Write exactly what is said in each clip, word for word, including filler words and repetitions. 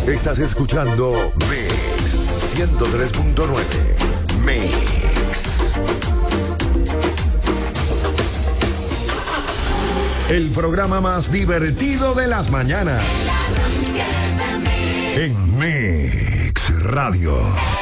Estás escuchando Mix ciento tres punto nueve. Mix. El programa más divertido de las mañanas. En Mix Radio.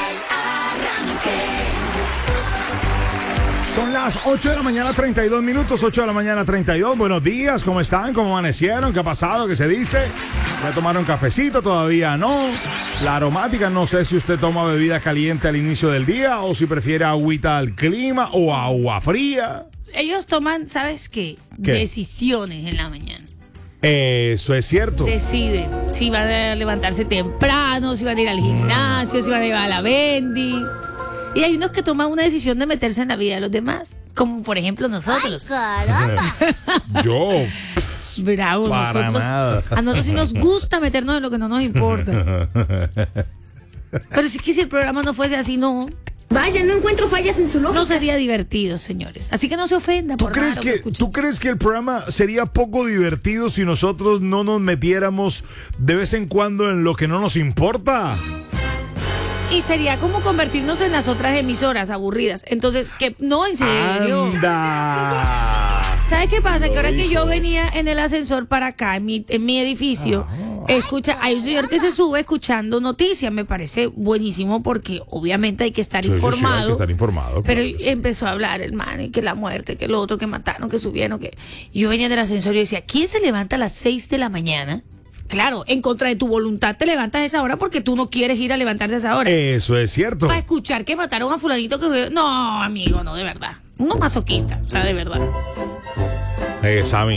Son las ocho de la mañana, treinta y dos minutos, ocho de la mañana, treinta y dos. Buenos días, ¿cómo están? ¿Cómo amanecieron? ¿Qué ha pasado? ¿Qué se dice? ¿Ya tomaron cafecito? Todavía no. La aromática, no sé si usted toma bebida caliente al inicio del día o si prefiere agüita al clima o agua fría. Ellos toman, ¿sabes qué? ¿Qué? Decisiones en la mañana. Eso es cierto. Deciden si van a levantarse temprano, si van a ir al gimnasio, si van a ir a la Bendy. Y hay unos que toman una decisión de meterse en la vida de los demás, como por ejemplo nosotros. Ay, caramba. Yo. Bravo, Para nosotros. nada. A nosotros sí nos gusta meternos en lo que no nos importa. Pero sí que si el programa no fuese así, no. Vaya, no encuentro fallas en su lógica. No sería divertido, señores. Así que no se ofenda ¿Tú por crees, raro que, escuche. ¿Tú crees que el programa sería poco divertido si nosotros no nos metiéramos de vez en cuando en lo que no nos importa? Y sería como convertirnos en las otras emisoras aburridas. Entonces, que no, en serio. ¡Anda! ¿Sabes qué pasa? Que ahora que yo venía en el ascensor para acá, en mi, en mi edificio, escucha, hay un señor que se sube escuchando noticias. Me parece buenísimo porque obviamente hay que estar Sí, sí, sí, informado. hay que estar informado. Pero claro que sí. empezó a hablar el man, y que la muerte, que lo otro, que mataron, que subieron, que... Yo venía del ascensor y decía, ¿quién se levanta a las seis de la mañana? Claro, en contra de tu voluntad te levantas a esa hora porque tú no quieres ir a levantarte a esa hora. Eso es cierto. Para escuchar que mataron a fulanito que... No, amigo, no, de verdad. Uno masoquista, o sea, de verdad. Eh, Sammy.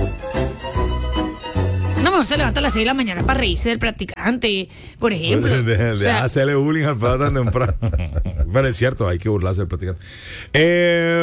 No, mejor se levanta a las seis de la mañana para reírse del practicante, por ejemplo. De, de, O de sea, hacerle bullying al padre tan temprano. Pero es cierto, hay que burlarse del practicante. Eh,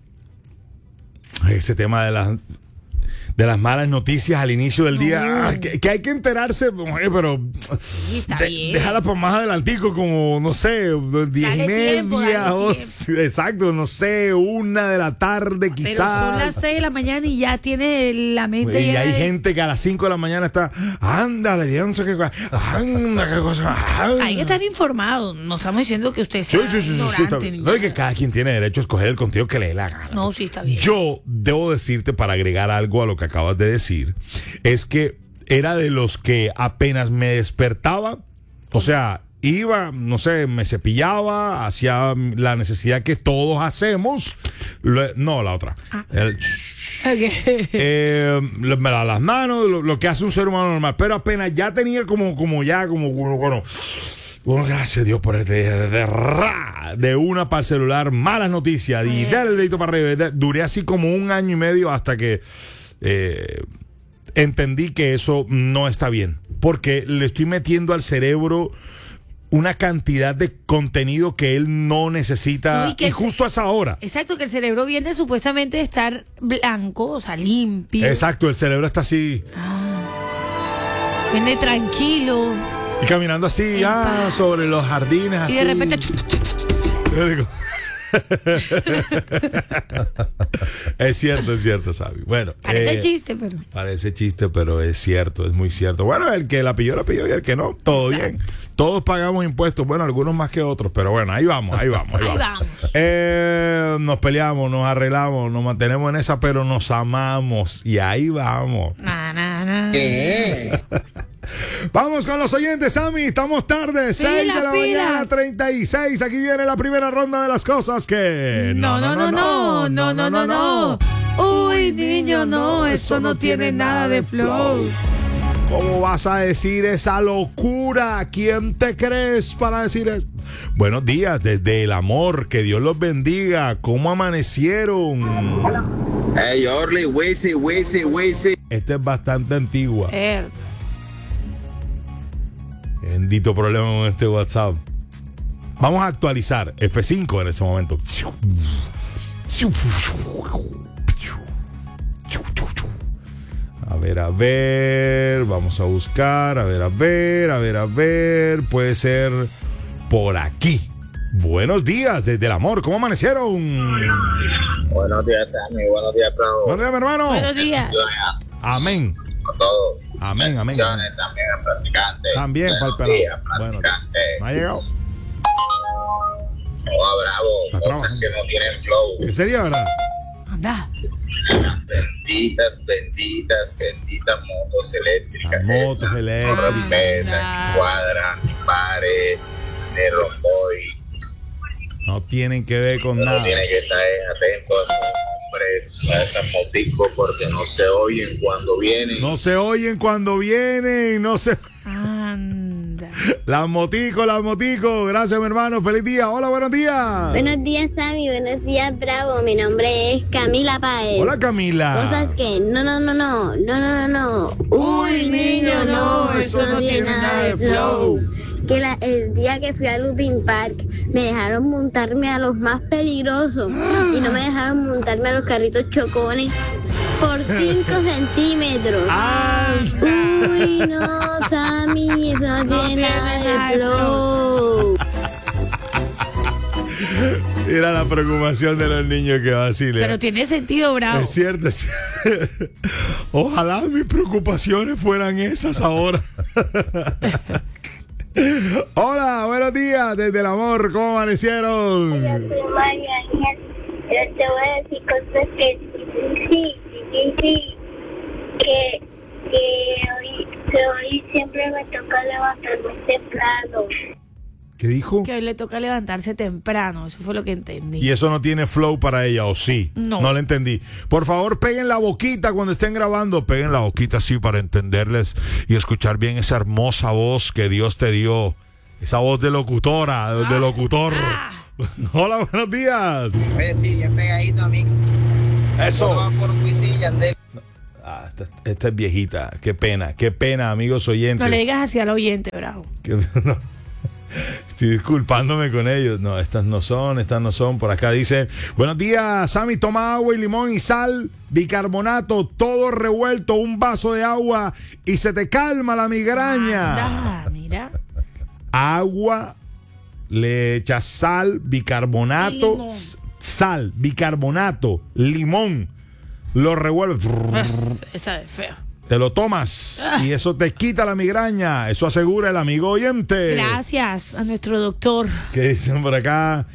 ese tema de las de las malas noticias al inicio del día, No. ah, que, que hay que enterarse, oye, pero sí, está de- bien. déjala por más adelantico, como, no sé, diez y Dale tiempo, media, dale o- tiempo. exacto, no sé, una de la tarde Pero quizás. son las seis de la mañana y ya tiene la mente Y llena hay de- gente que a las cinco de la mañana está, ándale, ya no sé qué cosa, anda, qué cosa. anda". Hay que estar informado. No estamos diciendo que usted Sí, sea sí, sí, sí, sí, está ignorante. bien. ni No, y que nada. cada quien tiene derecho a escoger el contenido que le dé la gana. No, sí, está bien. Yo debo decirte, para agregar algo a lo que acabas de decir, es que era de los que apenas me despertaba, o sea, iba, no sé, me cepillaba, hacía la necesidad que todos hacemos. Lo- no, la otra. El- eh, le- me lavo las manos, lo, lo que hace un ser humano normal, pero apenas ya tenía como, como ya, como, bueno, bueno, bueno, gracias a Dios por este día, de, de, ra, de una para el celular, malas noticias, y Oye. dale el dedito para arriba. de- Duré así como un año y medio hasta que eh, entendí que eso no está bien, porque le estoy metiendo al cerebro una cantidad de contenido que él no necesita, No, y y, que el ce- justo a esa hora. Exacto, que el cerebro viene supuestamente de estar blanco, o sea, limpio. Exacto, el cerebro está así Viene tranquilo. y caminando así, En ah, paz. sobre los jardines, así. Y de repente... chu, chu, chu, chu, chu. Yo digo- es cierto, es cierto, Sabi. Bueno, Parece eh, chiste, pero... Parece chiste, pero es cierto, es muy cierto. Bueno, el que la pilló, la pilló, y el que no, todo Exacto. bien. Todos pagamos impuestos, bueno, algunos más que otros, pero bueno, ahí vamos, ahí vamos, ahí Ahí vamos. vamos. Eh, nos peleamos, nos arreglamos, nos mantenemos en esa, pero nos amamos, y ahí vamos. Na, na, na. Vamos con los oyentes, Sammy. Estamos tarde, seis de la pilas. mañana, treinta y seis. Aquí viene la primera ronda de las cosas que. No, no, no, no, no, no, no, no. Uy, niño, no, eso no tiene nada de flow. ¿Cómo vas a decir esa locura? ¿Quién te crees para decir eso? Buenos días, desde el amor. Que Dios los bendiga. ¿Cómo amanecieron? Hey, Orly, Wisi, Wisi, Wisi. Esta es bastante antigua. Er, Bendito problema con este WhatsApp. Vamos a actualizar F cinco en este momento. A ver, a ver. Vamos a buscar. A ver, a ver, a ver, a ver. Puede ser por aquí. Buenos días desde el amor. ¿Cómo amanecieron? Buenos días, Sammy. Buenos días, Bravo. Buenos días, mi hermano. buenos días. Amén. A todos. Amén, amén. Bendiciones también al practicante. También para el Buenos pelado. días, Bueno, practicante. no ha llegado. Oh, bravo, Está cosas trabajando. que no tienen flow. ¿En serio, verdad? Anda. Benditas, benditas, benditas motos eléctricas. Las motos esas. eléctricas. No respetan, Anda. ni cuadran, ni pares, ni romboy. No tienen que ver con Uno nada. tiene que estar atento a esos hombres, a esas moticos, porque no se oyen cuando vienen. No se oyen cuando vienen, no se... Anda. Las moticos, las moticos. Gracias, mi hermano. Feliz día. Hola, buenos días. Buenos días, Sammy. Buenos días, Bravo. Mi nombre es Camila Páez. Hola, Camila. Cosas que no, no, no, no, no, no, no. Uy, niño, no, eso no tiene nada de flow. Que la- el día que fui a Lupin Park me dejaron montarme a los más peligrosos y no me dejaron montarme a los carritos chocones por cinco centímetros. Uy, no, Sammy, eso no tiene nada de flow. Era la preocupación de los niños que vacilen. Pero tiene sentido, Bravo. Es cierto, es cierto. Ojalá mis preocupaciones fueran esas ahora. Hola, buenos días desde el amor, ¿cómo amanecieron? Yo soy María Ángel. Yo te voy a decir cosas que sí, sí, sí, sí. Que, que, hoy, que hoy siempre me toca levantarme temprano. ¿Qué dijo? Que hoy le toca levantarse temprano. Eso fue lo que entendí. Y eso no tiene flow para ella, ¿o sí? No. No lo entendí. Por favor, peguen la boquita cuando estén grabando. Peguen la boquita así para entenderles y escuchar bien esa hermosa voz que Dios te dio. Esa voz de locutora, de, de locutor. Hola, buenos días. Oye, sí, bien pegadito a mí. Eso. Todo va por Wisin y Yandel. Ah, esta, esta es viejita. Qué pena, qué pena, amigos oyentes. No le digas así al oyente, Bravo. Que- no. Estoy disculpándome con ellos. No, estas no son, estas no son. Por acá dice, buenos días, Sammy, toma agua y limón y sal, bicarbonato, todo revuelto, un vaso de agua y se te calma la migraña. Anda, mira. Agua, le echas sal, Y bicarbonato, limón. s- sal, bicarbonato, limón, lo revuelves. Uf, esa es fea. Te lo tomas y eso te quita la migraña. Eso asegura el amigo oyente. Gracias a nuestro doctor. ¿Qué dicen por acá?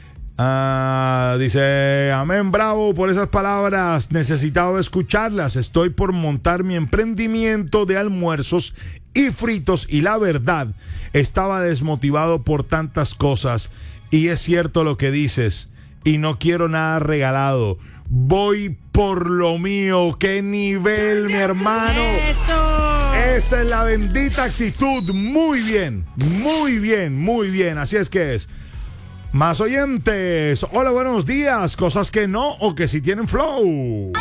Ah, dice, amén, bravo por esas palabras. Necesitaba escucharlas. Estoy por montar mi emprendimiento de almuerzos y fritos y la verdad, estaba desmotivado por tantas cosas. Y es cierto lo que dices. Y no quiero nada regalado. Voy por lo mío. ¡Qué nivel, mi hermano! ¡Eso! Esa es la bendita actitud. Muy bien, muy bien, muy bien. Así es que es. Más oyentes. Hola, buenos días. Cosas que no o que sí tienen flow.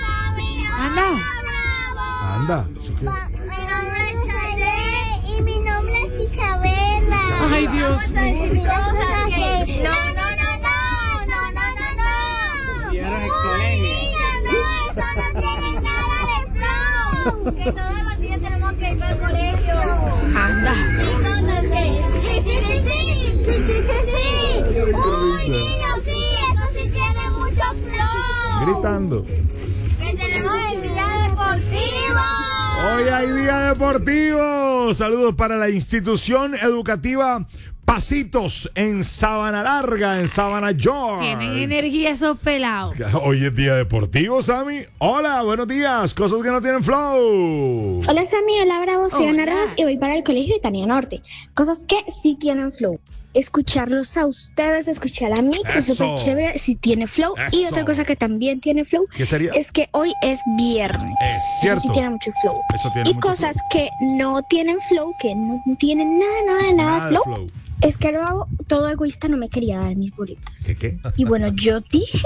Anda. Anda. ¿eso qué? Mi nombre es Chale y mi nombre es Isabela. Ay, Dios Vamos a decir cosas que... No, no, no, no, no, no, no, no. Vieron el colegio. Niña, no, eso no tiene nada de flow. Que todos los días tenemos que ir al colegio. Anda. Y cosas que... Sí, sí, sí, sí, sí, sí, sí, sí. Uy, niños, sí, eso sí tiene mucho flow. Gritando. Que tenemos el día deportivo. Hoy hay día deportivo. Saludos para la institución educativa Pasitos en Sabana Larga, en Sabana George. Tienen energía esos pelados. Hoy es día deportivo, Sammy. Hola, buenos días. Cosas que no tienen flow. Hola Sammy, hola Bravo, soy Ana Hola. Rojas y voy para el colegio de Tania Norte. Cosas que sí tienen flow. Escucharlos a ustedes, escuchar a Mix, es Eso. súper chévere, sí tiene flow. Y Eso. otra cosa que también tiene flow ¿Qué sería? es que hoy es viernes. Es cierto. Eso sí tiene mucho flow. Eso tiene Y mucho cosas que no tienen flow, que no tienen nada, nada, nada, Nada de de flow, flow. es que luego todo egoísta no me quería dar mis boletas. ¿Qué qué? Y bueno, yo dije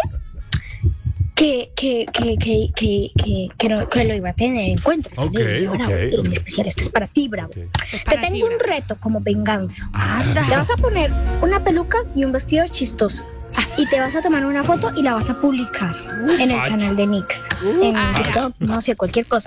que, que, que, que, que, que, que, no- que lo iba a tener en cuenta. Ok, Y Bravo, ok, y en ok. especial, esto es para ti, Bravo. Ok. Es Te para ti, tengo un Bravo. reto como venganza. Te Anda. vas a poner una peluca y un vestido chistoso. Y te vas a tomar una foto y la vas a publicar en el Ay. canal de Mix. En Ay. TikTok, no sé, cualquier cosa.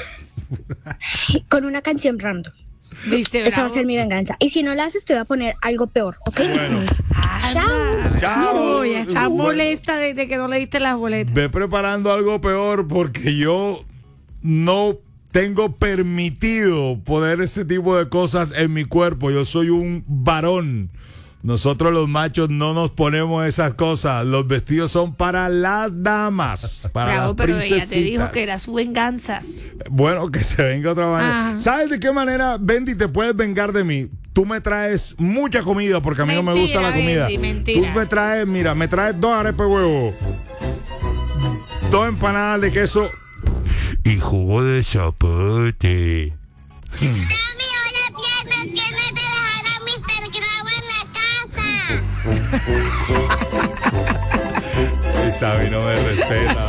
Con una canción random. ¿Viste, Esa va a Bravo? ser mi venganza. Y si no la haces, te voy a poner algo peor, ¿ok? Bueno. Anda. Chao. Uy, ya está Bueno. molesta desde que no le diste las boletas. Ve preparando algo peor porque yo no tengo permitido poner ese tipo de cosas en mi cuerpo. Yo soy un varón. Nosotros los machos no nos ponemos esas cosas. Los vestidos son para las damas, para Bravo, las pero princesitas. ella te dijo que era su venganza. Bueno, que se venga de otra manera. Ah. ¿Sabes de qué manera, Bendy, te puedes vengar de mí? Tú me traes mucha comida porque a mí no me gusta Mentira, la comida. Bendy, mentira. Tú me traes, mira, me traes dos arepas de huevo, dos empanadas de queso y jugo de zapote. Dame una pierna que no te dejará mister Grabo en la casa. Esa a mí no me respeta.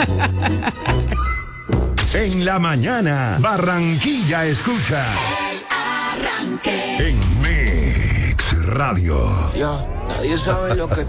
En la mañana, Barranquilla escucha. En Mix Radio. Ya, nadie sabe lo que